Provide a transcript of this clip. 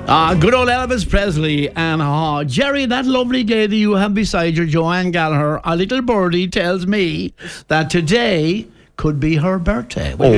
Good old Elvis Presley. And Jerry, that lovely lady you have beside you, Joanne Gallagher, a little birdie tells me that today could be her birthday.